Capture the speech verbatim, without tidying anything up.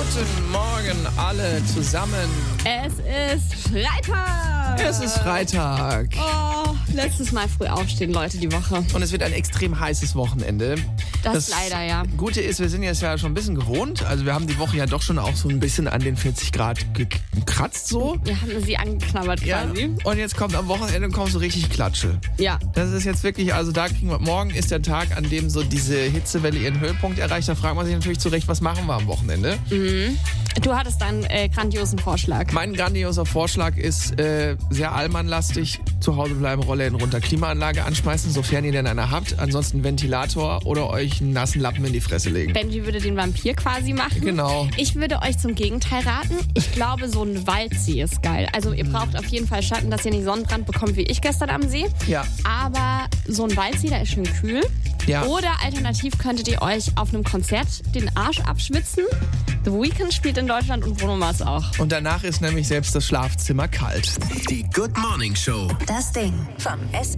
Guten Morgen alle zusammen. Es ist Freitag. Es ist Freitag. Oh, letztes Mal früh aufstehen, Leute, die Woche. Und es wird ein extrem heißes Wochenende. Das, das leider, ja. Gute ist, wir sind jetzt ja schon ein bisschen gewohnt. Also wir haben die Woche ja doch schon auch so ein bisschen an den vierzig Grad gekratzt so. Wir haben sie angeknabbert quasi. Ja. Und jetzt kommt am Wochenende kommt so richtig Klatsche. Ja. Das ist jetzt wirklich, also da kriegen wir, morgen ist der Tag, an dem so diese Hitzewelle ihren Höhepunkt erreicht. Da fragt man sich natürlich zurecht, was machen wir am Wochenende? Mhm. Du hattest einen äh, grandiosen Vorschlag. Mein grandioser Vorschlag ist äh, sehr allmannlastig. Zu Hause bleiben, Rollläden runter, Klimaanlage anschmeißen, sofern ihr denn eine habt. Ansonsten Ventilator oder euch einen nassen Lappen in die Fresse legen. Benji würde den Vampir quasi machen. Genau. Ich würde euch zum Gegenteil raten. Ich glaube, so ein Waldsee ist geil. Also ihr braucht auf jeden Fall Schatten, dass ihr nicht Sonnenbrand bekommt wie ich gestern am See. Ja. Aber so ein Waldsee, der ist schön kühl. Ja. Oder alternativ könntet ihr euch auf einem Konzert den Arsch abschwitzen. The Weeknd spielt in Deutschland und Bruno Mars auch. Und danach ist nämlich selbst das Schlafzimmer kalt. Die Good Morning Show. Das Ding vom S